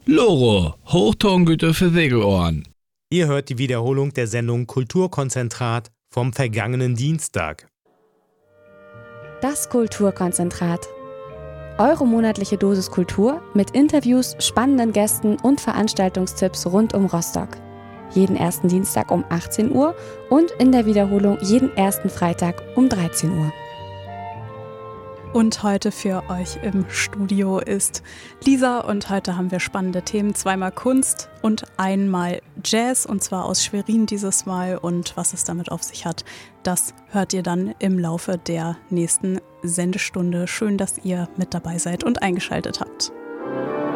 Loro, Hochtongüte für Segelohren. Ihr hört die Wiederholung der Sendung Kulturkonzentrat vom vergangenen Dienstag. Das Kulturkonzentrat. Eure monatliche Dosis Kultur mit Interviews, spannenden Gästen und Veranstaltungstipps rund um Rostock. Jeden ersten Dienstag um 18 Uhr und in der Wiederholung jeden ersten Freitag um 13 Uhr. Und heute für euch im Studio ist Lisa und heute haben wir spannende Themen, zweimal Kunst und einmal Jazz und zwar aus Schwerin dieses Mal und was es damit auf sich hat, das hört ihr dann im Laufe der nächsten Sendestunde. Schön, dass ihr mit dabei seid und eingeschaltet habt.